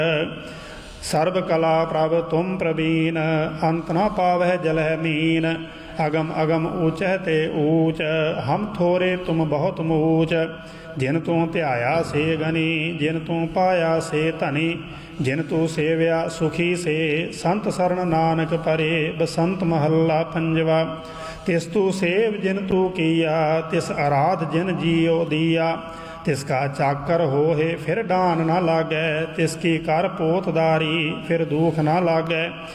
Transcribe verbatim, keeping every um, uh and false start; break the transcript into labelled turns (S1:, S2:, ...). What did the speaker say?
S1: SERB कला प्रभ तुम प्रवीण, अंत न पावह जलह मीन। अगम अगम ऊँचह ते ऊँच, हम थोरे तुम बहुत मूच। जिन तू ध्याया से गनी, जिन तू पाया से धनी। जिन तू सेव्या सुखी से, संत सरन नानक परे। बसंत महला पंजवा। तिस तू सेव जिन तू किया, तिस आराध जिन जियो दिया। तिसका चाकर होहे फिर डान न लागै, तिसकी कर पोतदारी फिर दुख न लागै।